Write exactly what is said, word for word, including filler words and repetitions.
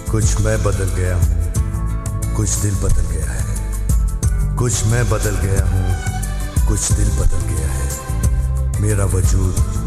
कुछ मैं बदल गया हूँ, कुछ दिल बदल गया है। कुछ मैं बदल गया हूँ, कुछ दिल बदल गया है। मेरा वजूद